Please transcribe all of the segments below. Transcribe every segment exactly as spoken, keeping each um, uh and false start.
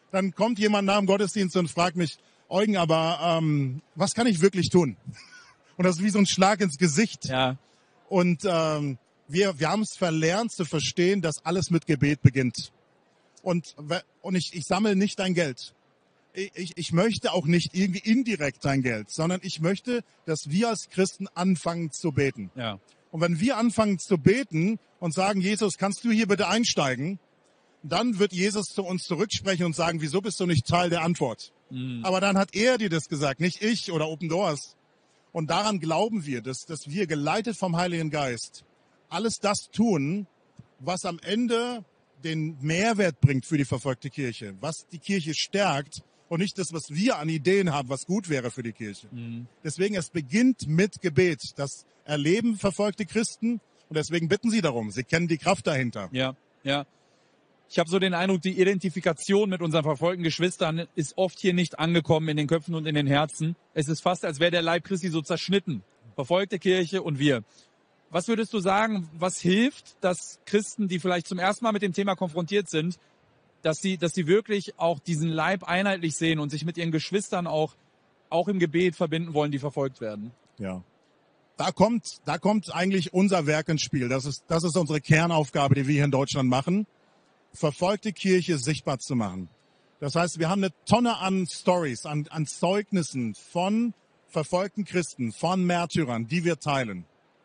dann kommt jemand nach dem Gottesdienst und fragt mich, Eugen, aber ähm, was kann ich wirklich tun? Und das ist wie so ein Schlag ins Gesicht. Ja. Und ähm, wir, wir haben es verlernt zu verstehen, dass alles mit Gebet beginnt. Und, und ich, ich sammle nicht dein Geld. Ich, ich möchte auch nicht irgendwie indirekt dein Geld, sondern ich möchte, dass wir als Christen anfangen zu beten. Ja. Und wenn wir anfangen zu beten und sagen, Jesus, kannst du hier bitte einsteigen, dann wird Jesus zu uns zurücksprechen und sagen, wieso bist du nicht Teil der Antwort? Mhm. Aber dann hat er dir das gesagt, nicht ich oder Open Doors. Und daran glauben wir, dass, dass wir geleitet vom Heiligen Geist alles das tun, was am Ende den Mehrwert bringt für die verfolgte Kirche, was die Kirche stärkt und nicht das, was wir an Ideen haben, was gut wäre für die Kirche. Mhm. Deswegen, es beginnt mit Gebet. Das erleben verfolgte Christen und deswegen bitten sie darum. Sie kennen die Kraft dahinter. Ja, ja. Ich habe so den Eindruck, die Identifikation mit unseren verfolgten Geschwistern ist oft hier nicht angekommen in den Köpfen und in den Herzen. Es ist fast, als wäre der Leib Christi so zerschnitten. Verfolgte Kirche und wir. Was würdest du sagen, was hilft, dass Christen, die vielleicht zum ersten Mal mit dem Thema konfrontiert sind, dass sie, dass sie wirklich auch diesen Leib einheitlich sehen und sich mit ihren Geschwistern auch, auch im Gebet verbinden wollen, die verfolgt werden? Ja. Da kommt, da kommt eigentlich unser Werk ins Spiel. Das ist, das ist unsere Kernaufgabe, die wir hier in Deutschland machen. Verfolgte Kirche sichtbar zu machen. Das heißt, wir haben eine Tonne an Stories, an, an Zeugnissen von verfolgten Christen, von Märtyrern, die wir teilen.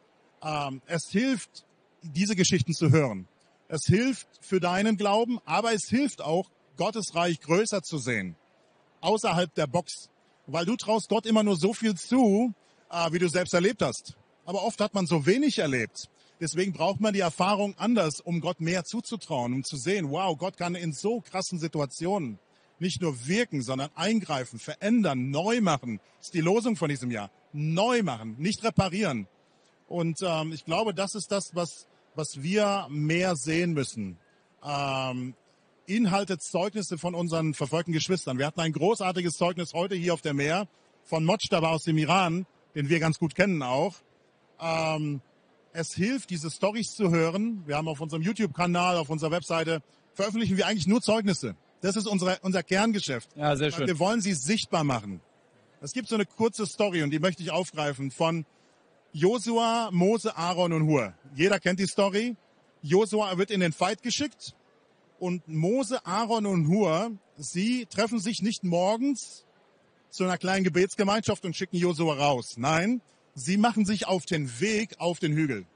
Ähm, es hilft, diese Geschichten zu hören. Es hilft für deinen Glauben, aber es hilft auch, Gottes Reich größer zu sehen, außerhalb der Box. Weil du traust Gott immer nur so viel zu, äh, wie du selbst erlebt hast. Aber oft hat man so wenig erlebt. Deswegen braucht man die Erfahrung anders, um Gott mehr zuzutrauen, um zu sehen, wow, Gott kann in so krassen Situationen nicht nur wirken, sondern eingreifen, verändern, neu machen. Das ist die Losung von diesem Jahr. Neu machen, nicht reparieren. Und ähm, ich glaube, das ist das, was, was wir mehr sehen müssen. Ähm, Inhalte, Zeugnisse von unseren verfolgten Geschwistern. Wir hatten ein großartiges Zeugnis heute hier auf der Meer von Mojtaba aus dem Iran, den wir ganz gut kennen auch. Ähm, Es hilft, diese Storys zu hören. Wir haben auf unserem YouTube-Kanal, auf unserer Webseite, veröffentlichen wir eigentlich nur Zeugnisse. Das ist unsere, unser Kerngeschäft. Ja, sehr schön. Wir wollen sie sichtbar machen. Es gibt so eine kurze Story, und die möchte ich aufgreifen, von Josua, Mose, Aaron und Hur. Jeder kennt die Story. Josua wird in den Fight geschickt und Mose, Aaron und Hur, sie treffen sich nicht morgens zu einer kleinen Gebetsgemeinschaft und schicken Josua raus. Nein, sie machen sich auf den Weg auf den Hügel.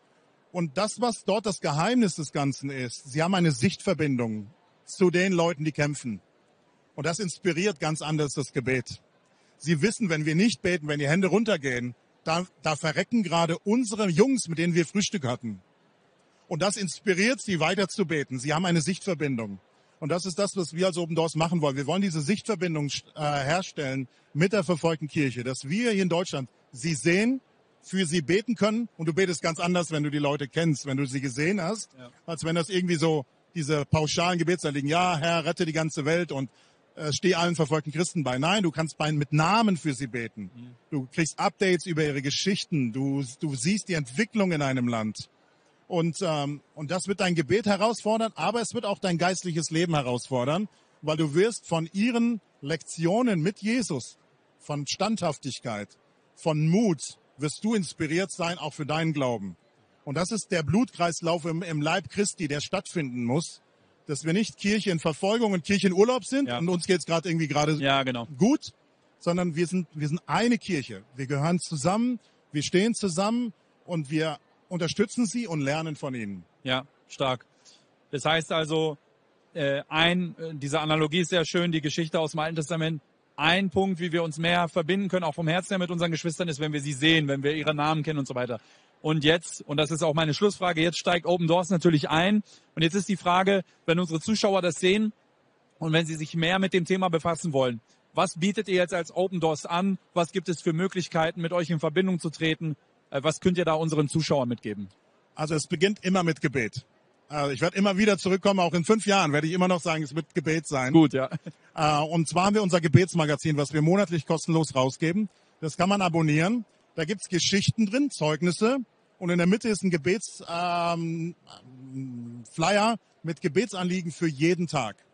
Und das, was dort das Geheimnis des Ganzen ist, sie haben eine Sichtverbindung zu den Leuten, die kämpfen. Und das inspiriert ganz anders das Gebet. Sie wissen, wenn wir nicht beten, wenn die Hände runtergehen, da, da verrecken gerade unsere Jungs, mit denen wir Frühstück hatten. Und das inspiriert sie, weiter zu beten. Sie haben eine Sichtverbindung. Und das ist das, was wir als Open Doors machen wollen. Wir wollen diese Sichtverbindung äh, herstellen mit der verfolgten Kirche, dass wir hier in Deutschland sie sehen, für sie beten können. Und du betest ganz anders, wenn du die Leute kennst, wenn du sie gesehen hast, ja, als wenn das irgendwie so diese pauschalen Gebetsanliegen, ja, Herr, rette die ganze Welt und äh, steh allen verfolgten Christen bei. Nein, du kannst bei, mit Namen für sie beten. Mhm. Du kriegst Updates über ihre Geschichten. Du, du siehst die Entwicklung in einem Land. Und, ähm, und das wird dein Gebet herausfordern, aber es wird auch dein geistliches Leben herausfordern, weil du wirst von ihren Lektionen mit Jesus, von Standhaftigkeit, von Mut, wirst du inspiriert sein, auch für deinen Glauben. Und das ist der Blutkreislauf im, im Leib Christi, der stattfinden muss, dass wir nicht Kirche in Verfolgung und Kirche in Urlaub sind, ja, und uns geht's gerade irgendwie gerade ja, genau. gut, sondern wir sind, wir sind eine Kirche. Wir gehören zusammen, wir stehen zusammen und wir unterstützen sie und lernen von ihnen. Ja, stark. Das heißt also, äh, ein, diese Analogie ist sehr schön, die Geschichte aus dem Alten Testament. Ein Punkt, wie wir uns mehr verbinden können, auch vom Herzen her mit unseren Geschwistern, ist, wenn wir sie sehen, wenn wir ihre Namen kennen und so weiter. Und jetzt, und das ist auch meine Schlussfrage, jetzt steigt Open Doors natürlich ein. Und jetzt ist die Frage, wenn unsere Zuschauer das sehen und wenn sie sich mehr mit dem Thema befassen wollen, was bietet ihr jetzt als Open Doors an? Was gibt es für Möglichkeiten, mit euch in Verbindung zu treten? Was könnt ihr da unseren Zuschauern mitgeben? Also es beginnt immer mit Gebet. Also ich werde immer wieder zurückkommen, auch in fünf Jahren werde ich immer noch sagen, es wird Gebet sein. Gut, ja. Und zwar haben wir unser Gebetsmagazin, was wir monatlich kostenlos rausgeben. Das kann man abonnieren. Da gibt's Geschichten drin, Zeugnisse. Und in der Mitte ist ein Gebetsflyer ähm, mit Gebetsanliegen für jeden Tag.